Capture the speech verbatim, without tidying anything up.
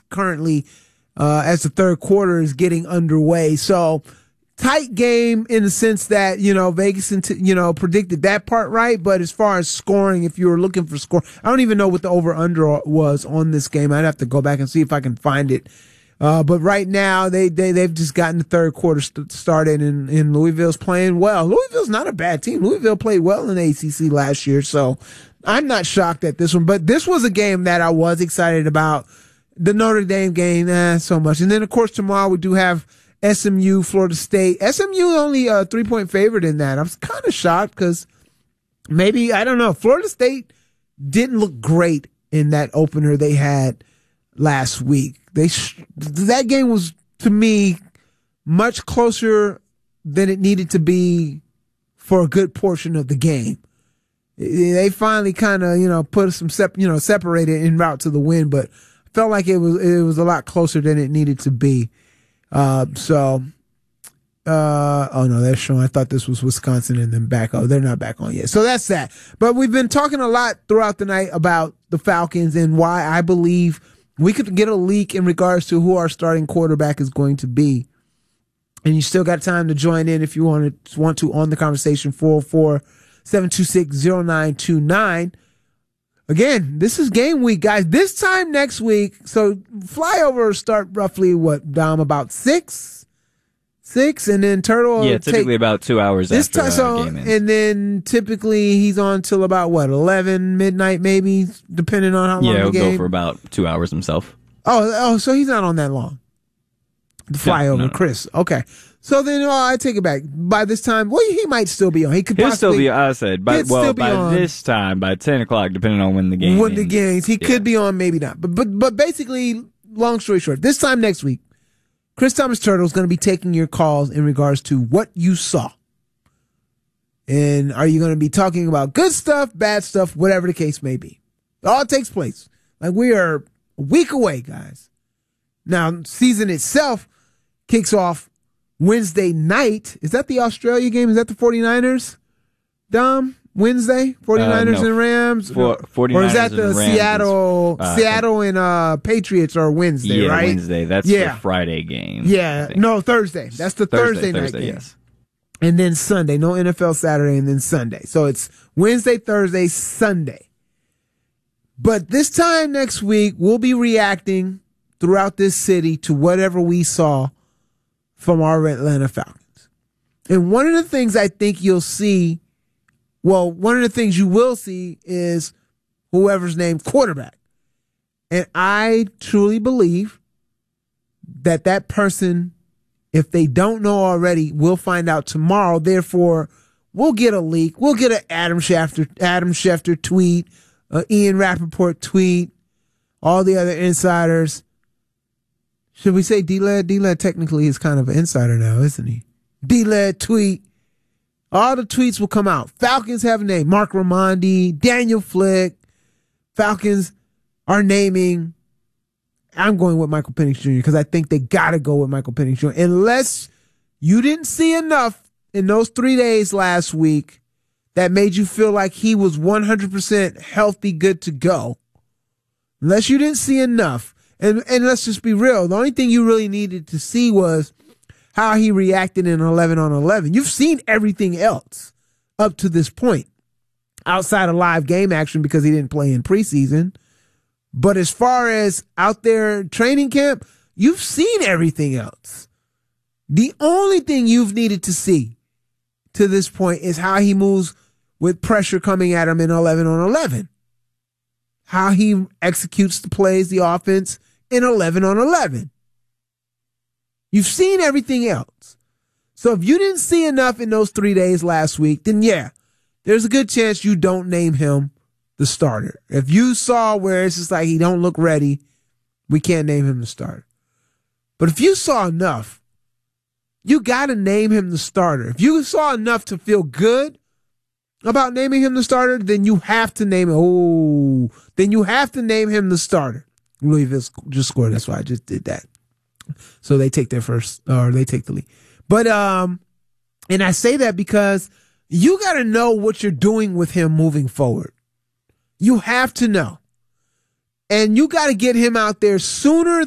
currently uh, as the third quarter is getting underway. So tight game in the sense that, you know, Vegas, you know, predicted that part right. But as far as scoring, if you were looking for score, I don't even know what the over-under was on this game. I'd have to go back and see if I can find it. Uh, but right now, they, they, they've just gotten the third quarter st- started, and, and Louisville's playing well. Louisville's not a bad team. Louisville played well in the A C C last year, so I'm not shocked at this one. But this was a game that I was excited about. The Notre Dame game, eh, so much. And then, of course, tomorrow we do have S M U, Florida State. S M U only a three-point favorite in that. I was kind of shocked because maybe, I don't know, Florida State didn't look great in that opener they had last week. They sh- that game was, to me, much closer than it needed to be for a good portion of the game. They finally kind of, you know, put some sep- you know, separated en route to the win, but felt like it was it was a lot closer than it needed to be. Uh, so, uh, oh no, they're showing. I thought this was Wisconsin and then back. Oh, they're not back on yet. So that's that. But we've been talking a lot throughout the night about the Falcons and why I believe we could get a leak in regards to who our starting quarterback is going to be. And you still got time to join in if you want to, want to on the conversation, four oh four, seven two six, oh nine two nine. Again, this is game week, guys. This time next week, so flyovers start roughly, what, Dom, about six? Six, and then Turtle yeah, will typically take about two hours this after time, so, uh, game ends. and then typically he's on till about, what, eleven, midnight maybe, depending on how long Yeah, the he'll game. go for about two hours himself. Oh, oh, so he's not on that long. The flyover, no, no. Chris. Okay. So then, oh, I take it back. By this time, well, he might still be on. He could He'll possibly still be, I said, by, he'd well, still be by on. this time, by ten o'clock, depending on when the game win the ends. games. He Yeah. could be on, maybe not. But but but basically, long story short, this time next week, Chris Thomas Turtle is going to be taking your calls in regards to what you saw. And are you going to be talking about good stuff, bad stuff, whatever the case may be? It all takes place. Like, we are a week away, guys. Now, season itself kicks off Wednesday night. Is that the Australia game? Is that the 49ers, Dom? Wednesday? 49ers Uh, no. and Rams? For, Or is that and the Rams Seattle is, uh, Seattle and uh, Patriots are Wednesday, yeah, right? Wednesday. That's Yeah. the Friday game. Yeah. I think. No, Thursday. That's the Thursday, Thursday, night Thursday, game. yes. And then Sunday. No N F L Saturday and then Sunday. So it's Wednesday, Thursday, Sunday. But this time next week, we'll be reacting throughout this city to whatever we saw from our Atlanta Falcons. And one of the things I think you'll see, well, one of the things you will see is whoever's named quarterback. And I truly believe that that person, if they don't know already, will find out tomorrow. Therefore, we'll get a leak. We'll get an Adam Schefter, Adam Schefter tweet, uh, Ian Rappaport tweet, all the other insiders. Should we say D-Led? D-Led technically is kind of an insider now, isn't he? D-Led tweet. All the tweets will come out. Falcons have a name. Mark Raimondi, Daniel Flick. Falcons are naming. I'm going with Michael Penix Junior because I think they got to go with Michael Penix Junior Unless you didn't see enough in those three days last week that made you feel like he was one hundred percent healthy, good to go. Unless you didn't see enough. And and let's just be real. The only thing you really needed to see was how he reacted in eleven on eleven. You've seen everything else up to this point outside of live game action because he didn't play in preseason. But as far as out there training camp, you've seen everything else. The only thing you've needed to see to this point is how he moves with pressure coming at him in eleven on eleven. How he executes the plays, the offense in eleven on eleven. You've seen everything else. So if you didn't see enough in those three days last week, then yeah, there's a good chance you don't name him the starter. If you saw where it's just like he don't look ready, we can't name him the starter. But if you saw enough, you got to name him the starter. If you saw enough to feel good about naming him the starter, then you have to name him. Oh, then you have to name him the starter. Louisville just scored. That's why I just did that. So they take their first, or they take the lead. But, um, and I say that because you got to know what you're doing with him moving forward. You have to know. And you got to get him out there sooner